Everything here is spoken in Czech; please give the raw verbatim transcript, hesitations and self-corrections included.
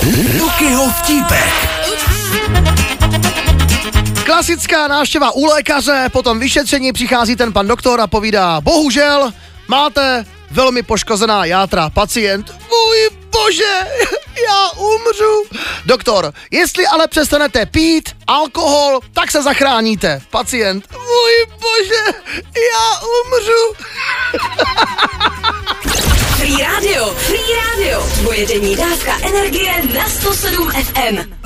Lukyho vtípek. Klasická návštěva u lékaře, potom vyšetření, přichází ten pan doktor a povídá: bohužel máte velmi poškozená játra. Pacient: můj bože, já umřu. Doktor: jestli ale přestanete pít alkohol, tak se zachráníte. Pacient: můj bože, já umřu. Free Radio, Free Radio, tvoje denní dávka energie na sto sedm ef em.